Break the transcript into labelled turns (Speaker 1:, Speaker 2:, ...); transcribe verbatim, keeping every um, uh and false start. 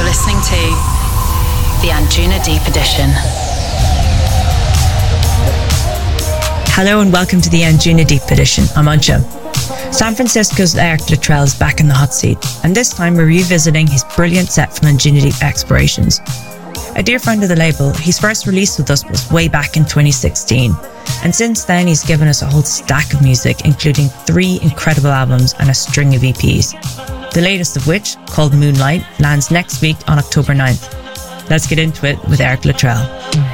Speaker 1: listening to the Anjuna Deep Edition.
Speaker 2: Hello and welcome to the Anjuna Deep Edition. I'm Ancha. San Francisco's Eric Luttrell is back in the hot seat, and this time we're revisiting his brilliant set from Anjuna Deep Explorations. A dear friend of the label, his first release with us was way back in twenty sixteen, and since then he's given us a whole stack of music, including three incredible albums and a string of E Ps. The latest of which, called Moonlight, lands next week on October ninth. Let's get into it with Eric Luttrell.